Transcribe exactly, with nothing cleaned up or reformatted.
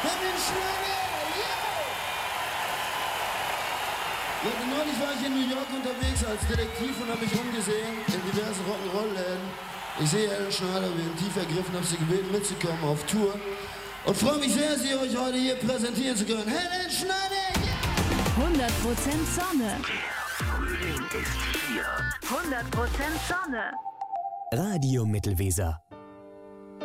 Helen Schneider! Ja, neulich war ich in New York unterwegs als Detektiv und habe mich umgesehen in diversen Rock'n'Roll-Läden. Ich sehe Helen Schneider, bin tief ergriffen, habe sie gebeten mitzukommen auf Tour und freue mich sehr, sie euch heute hier präsentieren zu können. Helen Schneider! Yeah! hundert Prozent Sonne. Der Frühling ist hier. hundert Prozent Sonne. Radio Mittelweser.